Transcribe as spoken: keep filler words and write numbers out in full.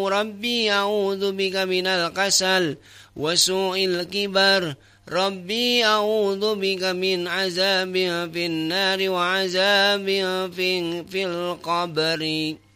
ربي أعوذ بك من الكسل وسوء الكبر ربي أعوذ بك من عذاب في النار وعذاب في, في القبر.